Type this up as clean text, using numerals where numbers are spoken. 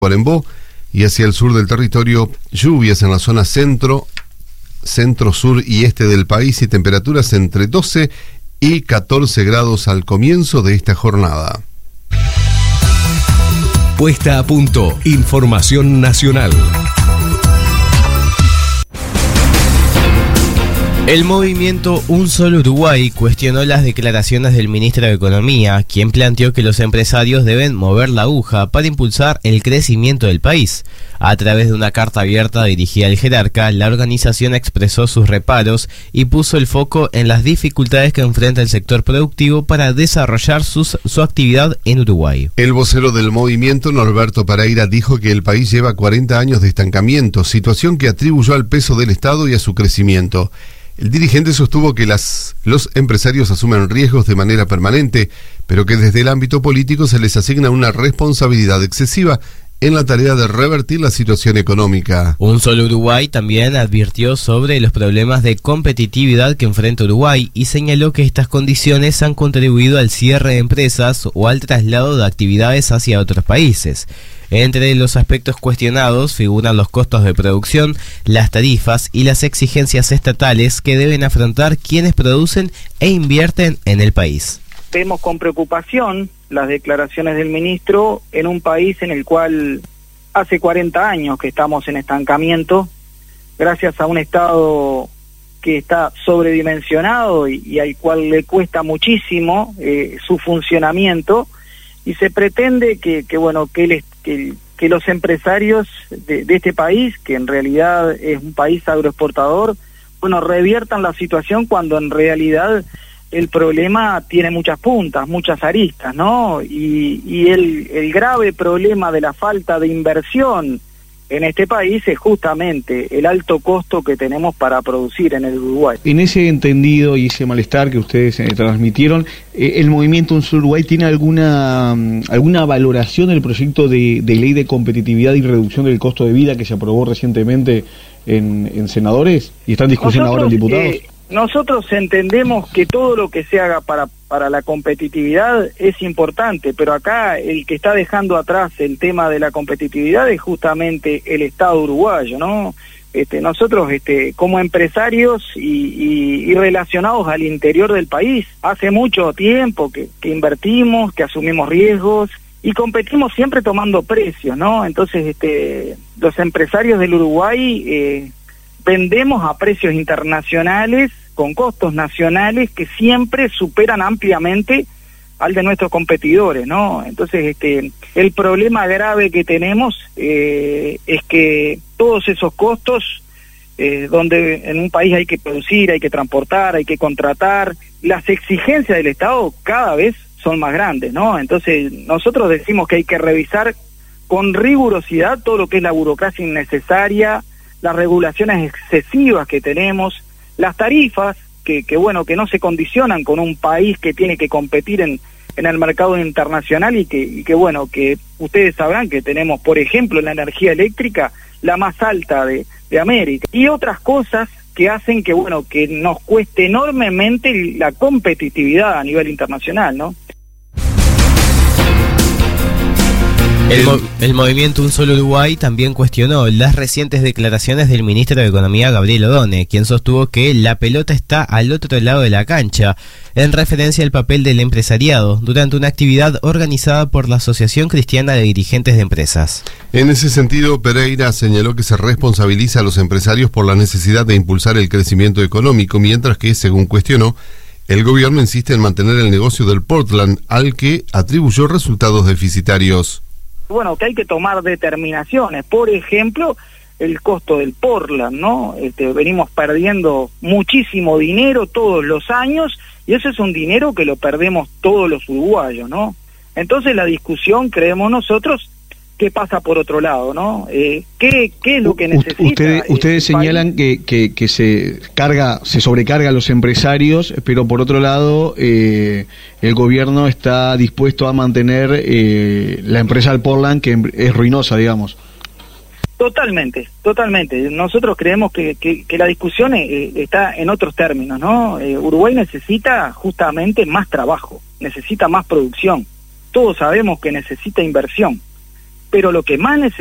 Tacuarembó y hacia el sur del territorio, lluvias en la zona centro, sur y este del país y temperaturas entre 12 y 14 grados al comienzo de esta jornada. Puesta a punto. Información nacional. El movimiento Un Solo Uruguay cuestionó las declaraciones del ministro de Economía, quien planteó que los empresarios deben mover la aguja para impulsar el crecimiento del país. A través de una carta abierta dirigida al jerarca, la organización expresó sus reparos y puso el foco en las dificultades que enfrenta el sector productivo para desarrollar su actividad en Uruguay. El vocero del movimiento, Norberto Pereira, dijo que el país lleva 40 años de estancamiento, situación que atribuyó al peso del Estado y a su crecimiento. El dirigente sostuvo que los empresarios asumen riesgos de manera permanente, pero que desde el ámbito político se les asigna una responsabilidad excesiva en la tarea de revertir la situación económica. Un Solo Uruguay también advirtió sobre los problemas de competitividad que enfrenta Uruguay y señaló que estas condiciones han contribuido al cierre de empresas o al traslado de actividades hacia otros países. Entre los aspectos cuestionados figuran los costos de producción, las tarifas y las exigencias estatales que deben afrontar quienes producen e invierten en el país. Vemos con preocupación las declaraciones del ministro en un país en el cual hace 40 años que estamos en estancamiento, gracias a un Estado que está sobredimensionado y al cual le cuesta muchísimo su funcionamiento, y se pretende que los empresarios de este país, que en realidad es un país agroexportador, reviertan la situación cuando en realidad el problema tiene muchas puntas, muchas aristas, ¿no? Y el grave problema de la falta de inversión en este país es justamente el alto costo que tenemos para producir en el Uruguay. En ese entendido y ese malestar que ustedes transmitieron, ¿el movimiento Un Solo Uruguay tiene alguna valoración del proyecto de ley de competitividad y reducción del costo de vida que se aprobó recientemente en senadores y está en discusión ahora en diputados? Nosotros entendemos que todo lo que se haga para la competitividad es importante, pero acá el que está dejando atrás el tema de la competitividad es justamente el Estado uruguayo, ¿no? Nosotros como empresarios y relacionados al interior del país, hace mucho tiempo que invertimos, que asumimos riesgos y competimos siempre tomando precios, ¿no? Entonces los empresarios del Uruguay vendemos a precios internacionales con costos nacionales que siempre superan ampliamente al de nuestros competidores, ¿no? Entonces, el problema grave que tenemos es que todos esos costos, donde en un país hay que producir, hay que transportar, hay que contratar, las exigencias del Estado cada vez son más grandes, ¿no? Entonces, nosotros decimos que hay que revisar con rigurosidad todo lo que es la burocracia innecesaria, las regulaciones excesivas que tenemos, las tarifas que no se condicionan con un país que tiene que competir en el mercado internacional y que ustedes sabrán que tenemos, por ejemplo, en la energía eléctrica la más alta de América y otras cosas que hacen que nos cueste enormemente la competitividad a nivel internacional, ¿no? El movimiento Un Solo Uruguay también cuestionó las recientes declaraciones del ministro de Economía, Gabriel Odone, quien sostuvo que la pelota está al otro lado de la cancha, en referencia al papel del empresariado durante una actividad organizada por la Asociación Cristiana de Dirigentes de Empresas. En ese sentido, Pereira señaló que se responsabiliza a los empresarios por la necesidad de impulsar el crecimiento económico, mientras que, según cuestionó, el gobierno insiste en mantener el negocio del Portland, al que atribuyó resultados deficitarios. Que hay que tomar determinaciones, por ejemplo, el costo del Portland, ¿no? Venimos perdiendo muchísimo dinero todos los años y eso es un dinero que lo perdemos todos los uruguayos, ¿no? Entonces la discusión, creemos nosotros, que pasa por otro lado, ¿no? ¿Qué es lo que necesita? Ustedes señalan que se sobrecarga a los empresarios, pero por otro lado el gobierno está dispuesto a mantener la empresa del Portland, que es ruinosa, digamos. Totalmente. Nosotros creemos que la discusión está en otros términos, ¿no? Uruguay necesita justamente más trabajo, necesita más producción. Todos sabemos que necesita inversión. pero lo que más